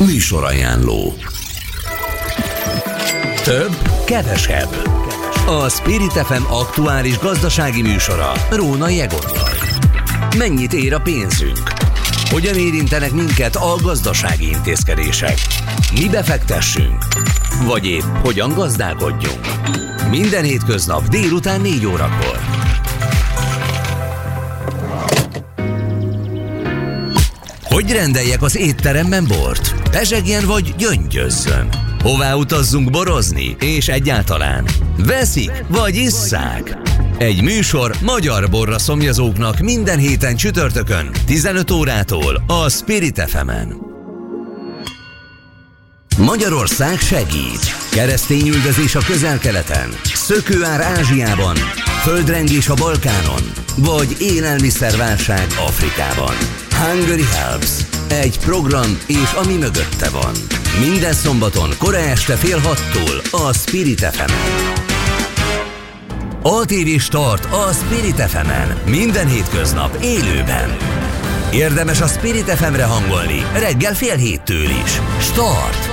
Műsorajánló. Több, kevesebb. A Spirit FM aktuális gazdasági műsora Rónai Egottal. Mennyit ér a pénzünk? Hogyan érintenek minket a gazdasági intézkedések? Mi befektessünk? Vagy épp hogyan gazdálkodjunk? Minden hétköznap délután 4 órakor. Hogy rendeljek az étteremben bort? Pezsegjen vagy gyöngyözzön? Hová utazzunk borozni? És egyáltalán veszik vagy isszák? Egy műsor magyar borra szomjazóknak minden héten csütörtökön 15 órától a Spirit FM-en. Magyarország segít. Keresztényüldözés a Közel-Keleten, szökőár Ázsiában, földrengés a Balkánon, vagy élelmiszerválság Afrikában. Hungary Helps. Egy program és ami mögötte van. Minden szombaton kora este 5:30 a Spirit FM-en. ATV Start a Spirit FM-en. Minden hétköznap élőben. Érdemes a Spirit FM-re hangolni reggel 6:30 is. Start!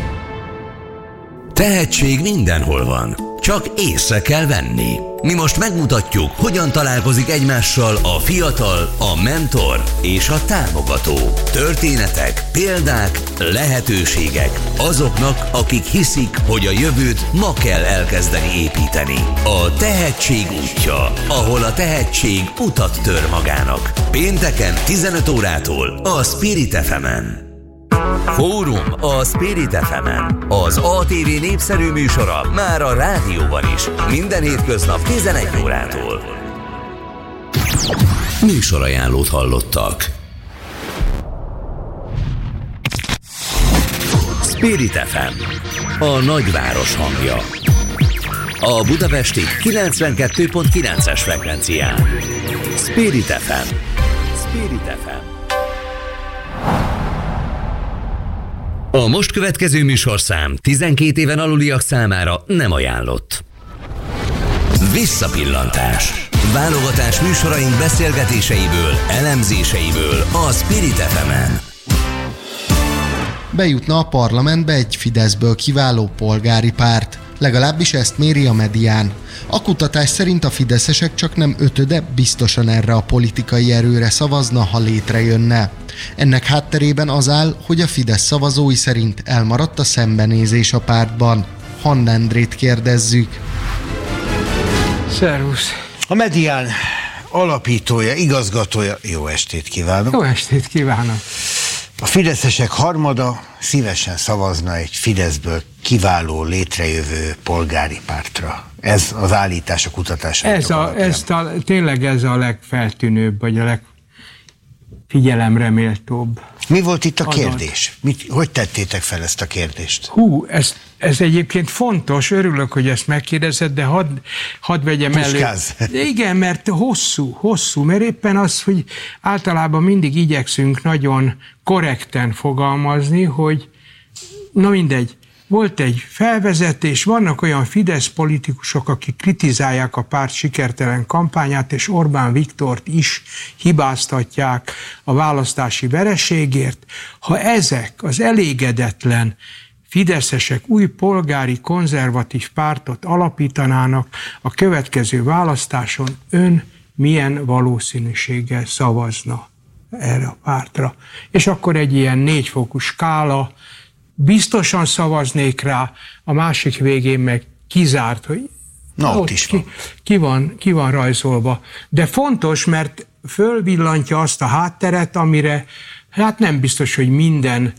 Tehetség mindenhol van, csak észre kell venni. Mi most megmutatjuk, hogyan találkozik egymással a fiatal, a mentor és a támogató. Történetek, példák, lehetőségek azoknak, akik hiszik, hogy a jövőt ma kell elkezdeni építeni. A tehetség útja, ahol a tehetség utat tör magának. Pénteken 15 órától a Spirit FM-en. Fórum a Spirit FM-en. Az ATV népszerű műsora már a rádióban is. Minden hétköznap 11 órától. Műsorajánlót hallottak. Spirit FM, a nagyváros hangja. A budapesti 92.9-es frekvencián. Spirit FM. Spirit FM. A most következő műsorszám 12 éven aluliak számára nem ajánlott. Visszapillantás. Válogatás műsoraink beszélgetéseiből, elemzéseiből a Spirit FM-en. Bejutna a parlamentbe egy Fideszből kiváló polgári párt. Legalábbis ezt méri a Medián. A kutatás szerint a fideszesek csak nem ötöde biztosan erre a politikai erőre szavazna, ha létrejönne. Ennek hátterében az áll, hogy a Fidesz szavazói szerint elmaradt a szembenézés a pártban. Hann Endrét kérdezzük. Szervusz! A Medián alapítója, igazgatója, jó estét kívánok! Jó estét kívánok! A fideszesek harmada szívesen szavazna egy Fideszből kiváló, létrejövő polgári pártra. Ez az állítás a kutatásában. Tényleg ez a legfeltűnőbb, vagy a legfigyelemre méltóbb. Mi volt itt a kérdés? Hogy tettétek fel ezt a kérdést? Ez egyébként fontos, örülök, hogy ezt megkérdezed, de hadd vegyem elő. Igen, mert hosszú, mert éppen az, hogy általában mindig igyekszünk nagyon korrekten fogalmazni, hogy na mindegy, volt egy felvezetés, vannak olyan Fidesz politikusok, akik kritizálják a párt sikertelen kampányát, és Orbán Viktort is hibáztatják a választási vereségért. Ha ezek az elégedetlen fideszesek új polgári konzervatív pártot alapítanának a következő választáson, ön milyen valószínűséggel szavazna erre a pártra? És akkor egy ilyen 4 fokú skála, biztosan szavaznék rá, a másik végén meg kizárt, hogy ott is ki van rajzolva. De fontos, mert fölvillantja azt a hátteret, amire hát nem biztos, hogy minden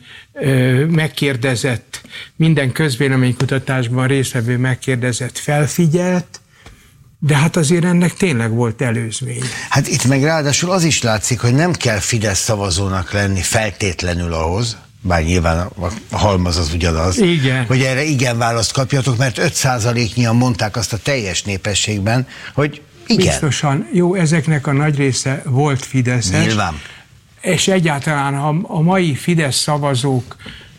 megkérdezett, minden közvéleménykutatásban résztvevő megkérdezett felfigyelt, de hát azért ennek tényleg volt előzménye. Hát itt meg ráadásul az is látszik, hogy nem kell Fidesz szavazónak lenni feltétlenül ahhoz, bár nyilván a halmaz az ugyanaz, igen, hogy erre igen választ kapjatok, mert 5%-nyian mondták azt a teljes népességben, hogy igen. Biztosan. Jó, ezeknek a nagy része volt fideszes. Nyilván. És egyáltalán, ha a mai Fidesz szavazók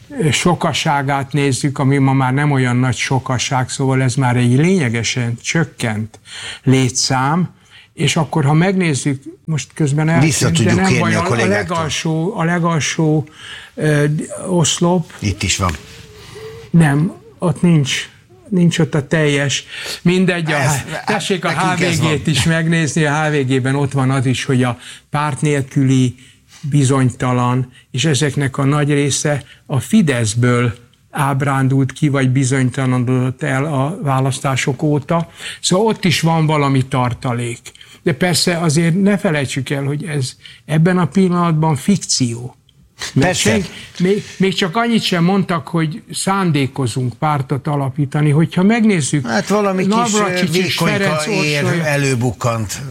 sokaságát nézzük, ami ma már nem olyan nagy sokaság, szóval ez már egy lényegesen csökkent létszám, és akkor, ha megnézzük, most közben eltűnt, de nem baj, a legalsó oszlop. Itt is van. Nem, ott nincs ott a teljes. Mindegy, tessék a HVG-t is megnézni, a HVG-ben ott van az is, hogy a párt nélküli bizonytalan, és ezeknek a nagy része a Fideszből ábrándult ki, vagy bizonytalanodott el a választások óta. Szóval ott is van valami tartalék. De persze azért ne felejtsük el, hogy ez ebben a pillanatban fikció. Persze. Még csak annyit sem mondtak, hogy szándékozunk pártot alapítani, hogyha megnézzük... Hát valami kis vékonyka előbukkant.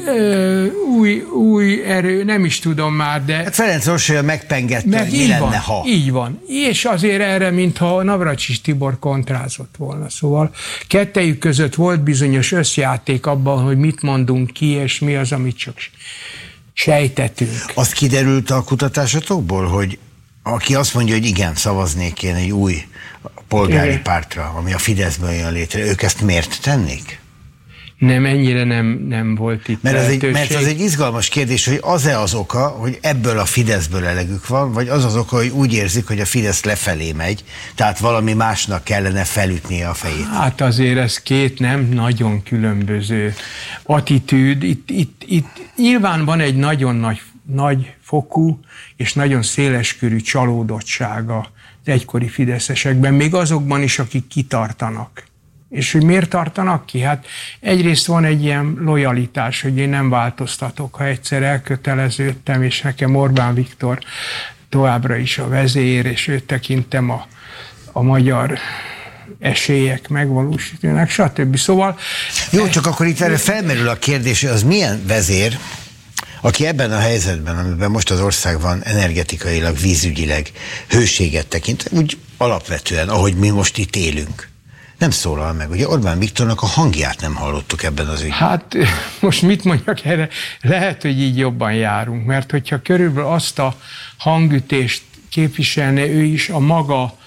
Új erő, nem is tudom már, de... Hát Ferenc Orsolya megpengette, hogy mi lenne, ha. Így van. És azért erre, mintha Navracsics Tibor kontrázott volna. Szóval kettejük között volt bizonyos összjáték abban, hogy mit mondunk ki, és mi az, amit csak sejtettünk. Azt kiderült a kutatásotokból, hogy aki azt mondja, hogy igen, szavaznék én egy új polgári pártra, ami a Fideszből jön létre, ők ezt miért tennék? Nem, ennyire nem volt itt lehetőség. Mert az egy izgalmas kérdés, hogy az-e az oka, hogy ebből a Fideszből elegük van, vagy az az oka, hogy úgy érzik, hogy a Fidesz lefelé megy, tehát valami másnak kellene felütnie a fejét. Hát azért ez két nem nagyon különböző attitűd. Itt nyilván van egy nagyon nagy fokú és nagyon széleskörű csalódottsága az egykori fideszesekben, még azokban is, akik kitartanak. És hogy miért tartanak ki? Hát egyrészt van egy ilyen lojalitás, hogy én nem változtatok, ha egyszer elköteleződtem, és nekem Orbán Viktor továbbra is a vezér, és őt tekintem a magyar esélyek megvalósítanak, stb. Szóval... Jó, csak akkor itt erre felmerül a kérdés, hogy az milyen vezér, aki ebben a helyzetben, amiben most az ország van energetikailag, vízügyileg, hőséget tekint, úgy alapvetően, ahogy mi most itt élünk, nem szólal meg. Ugye Orbán Viktornak a hangját nem hallottuk ebben az ügyben. Hát most mit mondjak erre? Lehet, hogy így jobban járunk, mert hogyha körülbelül azt a hangütést képviselne ő is a maga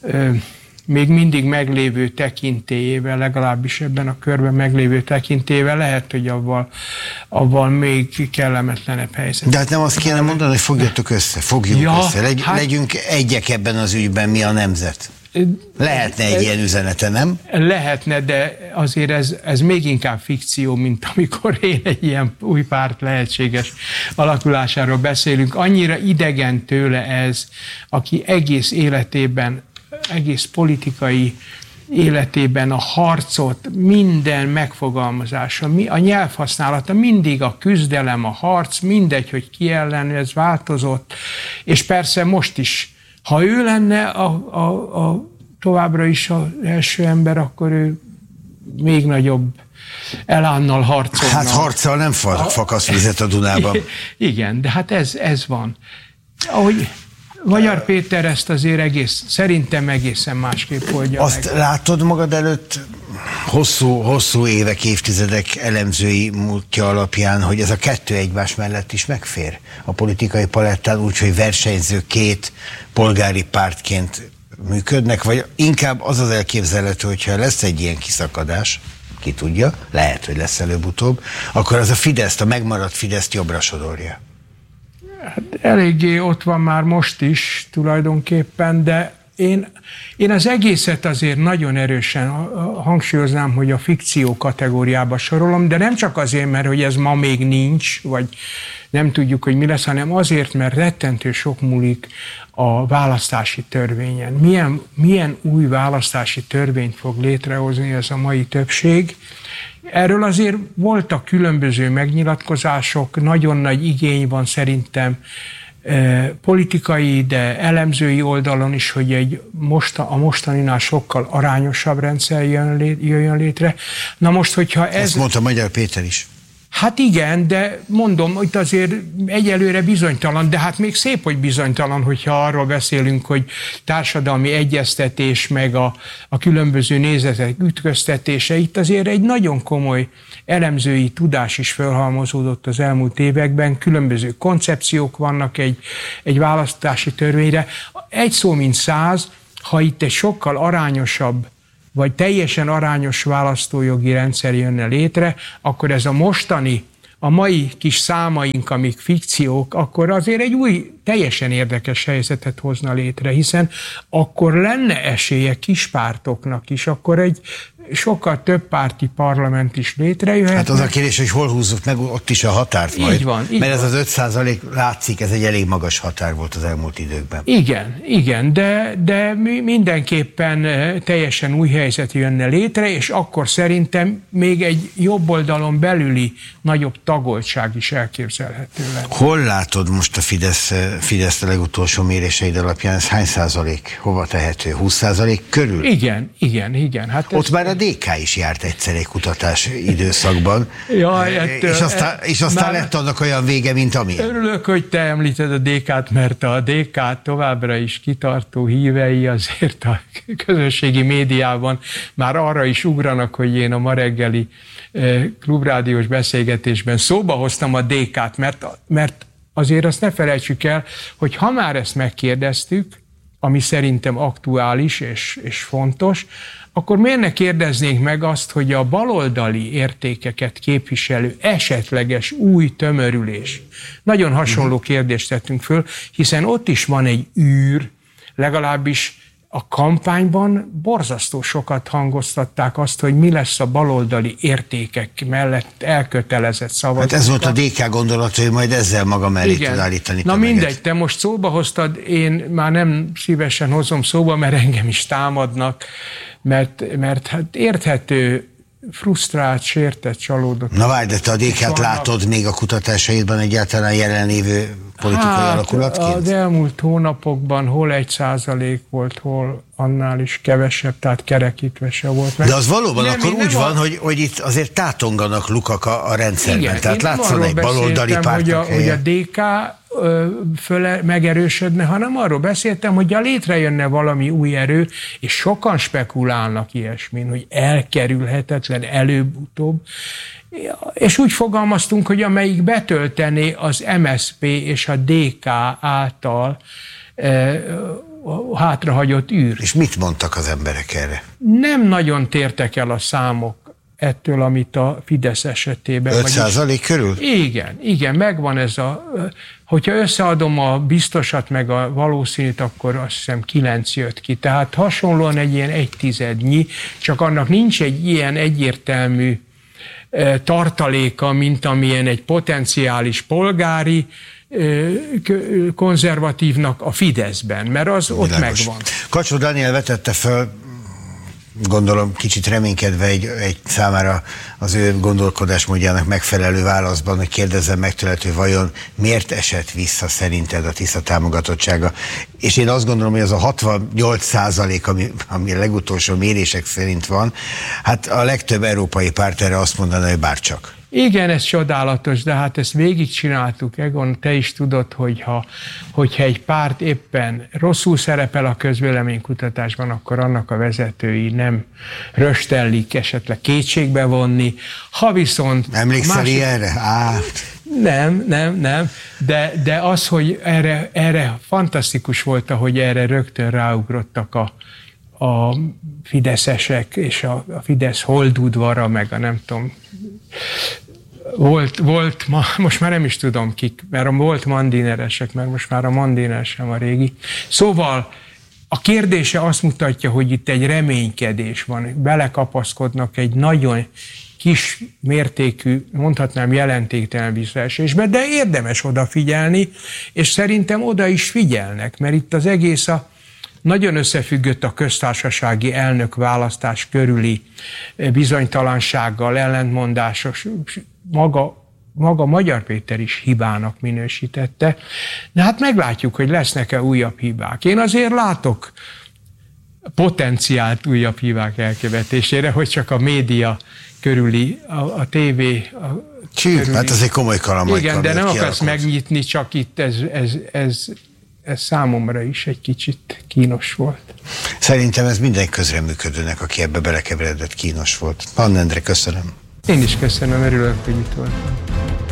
még mindig meglévő tekintélyével, legalábbis ebben a körben meglévő tekintélyével, lehet, hogy avval még kellemetlenebb helyzet. De hát nem azt kéne mondani, hogy fogjuk össze. Legyünk egyek ebben az ügyben, mi a nemzet. Lehetne egy ilyen üzenete, nem? Lehetne, de azért ez még inkább fikció, mint amikor én egy ilyen új párt lehetséges alakulásáról beszélünk. Annyira idegen tőle ez, aki egész életében, egész politikai életében a harcot, minden megfogalmazása, a nyelvhasználata, mindig a küzdelem, a harc, mindegy, hogy ki ellen ez változott, és persze most is, ha ő lenne továbbra is az első ember, akkor ő még nagyobb elánnal harcolna. Hát harccal nem fakasz vizet a Dunában. Igen, de hát ez van. Ahogy Magyar Péter ezt azért szerintem egészen másképp oldja Azt meg. Látod magad előtt hosszú évek, évtizedek elemzői múltja alapján, hogy ez a kettő egymás mellett is megfér a politikai palettán, úgyhogy versenyző két polgári pártként működnek, vagy inkább az az elképzelhető, hogyha lesz egy ilyen kiszakadás, ki tudja, lehet, hogy lesz előbb-utóbb, akkor az a Fideszt, a megmaradt Fideszt jobbra sodorja. Hát eléggé ott van már most is tulajdonképpen, de én az egészet azért nagyon erősen hangsúlyoznám, hogy a fikció kategóriába sorolom, de nem csak azért, mert hogy ez ma még nincs, vagy nem tudjuk, hogy mi lesz, hanem azért, mert rettentő sok múlik a választási törvényen. Milyen új választási törvényt fog létrehozni ez a mai többség? Erről azért voltak különböző megnyilatkozások, nagyon nagy igény van szerintem politikai, de elemzői oldalon is, hogy a mostaninál sokkal arányosabb rendszer jöjjön létre. Na most, hogyha ez... Ezt mondta Magyar Péter is. Hát igen, de mondom, itt azért egyelőre bizonytalan, de hát még szép, hogy bizonytalan, hogyha arról beszélünk, hogy társadalmi egyeztetés, meg a különböző nézetek ütköztetése, itt azért egy nagyon komoly elemzői tudás is felhalmozódott az elmúlt években, különböző koncepciók vannak egy választási törvényre. Egy szó mint 100, ha itt egy sokkal arányosabb vagy teljesen arányos választójogi rendszer jönne létre, akkor ez a mai kis számaink, amik fikciók, akkor azért egy új, teljesen érdekes helyzetet hozna létre, hiszen akkor lenne esélye kispártoknak is, akkor egy sokkal több párti parlament is létrejöhet. Hát az a kérdés, hogy hol húzzuk meg ott is a határt majd. Így van. Mert ez az 5% látszik, ez egy elég magas határ volt az elmúlt időkben. Igen, de mindenképpen teljesen új helyzet jönne létre, és akkor szerintem még egy jobb oldalon belüli nagyobb tagoltság is elképzelhető lenne. Hol látod most a Fidesz a legutolsó méréseid alapján? Ez hány százalék? Hova tehető? 20% körül? Igen. Hát ott már a DK is járt egyszer egy kutatás időszakban, és aztán lett annak olyan vége, mint amilyen. Örülök, hogy te említed a DK-t, mert a DK továbbra is kitartó hívei azért a közösségi médiában már arra is ugranak, hogy én a ma reggeli klubrádiós beszélgetésben szóba hoztam a DK-t, mert azért azt ne felejtsük el, hogy ha már ezt megkérdeztük, ami szerintem aktuális és fontos, akkor miért ne kérdeznénk meg azt, hogy a baloldali értékeket képviselő esetleges új tömörülés. Nagyon hasonló kérdést tettünk föl, hiszen ott is van egy űr, legalábbis a kampányban borzasztó sokat hangoztatták azt, hogy mi lesz a baloldali értékek mellett elkötelezett szavazat. Hát ez volt a DK gondolat, hogy majd ezzel maga mellé tud állítani. Na mindegy, te most szóba hoztad, én már nem szívesen hozom szóba, mert engem is támadnak, mert hát érthető, frusztrált, sértett, csalódott. Na várj, de te a DK-t látod még a kutatásaidban egyáltalán jelenlévő politikai alakulatként? Az elmúlt hónapokban hol 1% volt, hol annál is kevesebb, tehát kerekítve se volt meg. De az valóban akkor úgy van, hogy itt azért tátonganak lukak a rendszerben. Igen, tehát látszott egy baloldali pártnak hogy a DK megerősödne, hanem arról beszéltem, hogy létrejönne valami új erő, és sokan spekulálnak ilyesmin, hogy elkerülhetetlen előbb-utóbb, és úgy fogalmaztunk, hogy amelyik betöltené az MSZP és a DK által hátrahagyott űr. És mit mondtak az emberek erre? Nem nagyon tértek el a számok ettől, amit a Fidesz esetében. 5% körül? Igen, megvan ez hogyha összeadom a biztosat meg a valószínűt, akkor azt hiszem 9 jött ki. Tehát hasonlóan egy ilyen 1/10, csak annak nincs egy ilyen egyértelmű tartaléka, mint amilyen egy potenciális polgári konzervatívnak a Fideszben, mert az ott megvan. Kacsó Dániel vetette föl, gondolom kicsit reménykedve egy számára az ő gondolkodásmódjának megfelelő válaszban, hogy kérdezzem meg tőled, hogy vajon miért esett vissza szerinted a Tisza támogatottsága. És én azt gondolom, hogy az a 68%, ami a legutolsó mérések szerint van, hát a legtöbb európai párt erre azt mondaná, hogy bárcsak. Igen, ez csodálatos, de hát ezt végigcsináltuk, Egon, te is tudod, hogyha egy párt éppen rosszul szerepel a közvéleménykutatásban, akkor annak a vezetői nem röstellik, esetleg kétségbe vonni. Ha viszont... Emlékszel ilyenre? Nem, de az, hogy erre fantasztikus volt, hogy erre rögtön ráugrottak a fideszesek, és a Fidesz holdudvara, meg a nem tudom, volt most már nem is tudom kik, mert volt mandineresek, mert most már a mandiner sem a régi. Szóval a kérdése azt mutatja, hogy itt egy reménykedés van, belekapaszkodnak egy nagyon kis mértékű, mondhatnám jelentéktelen visszaesésbe, de érdemes odafigyelni, és szerintem oda is figyelnek, mert itt az egész nagyon összefüggött a köztársasági elnök választás körüli bizonytalansággal, ellentmondásos, maga Magyar Péter is hibának minősítette. De hát meglátjuk, hogy lesznek-e újabb hibák. Én azért látok potenciált újabb hibák elkövetésére, hogy csak a média körüli, a tévé körüli. Hát ez egy komoly kalamajka. Igen, de nem akarsz megnyitni, csak itt ez számomra is egy kicsit kínos volt. Szerintem ez minden közreműködőnek, aki ebbe belekeveredett, kínos volt. Anna Endre, köszönöm. Én is köszönöm, örülök, hogy itt voltam.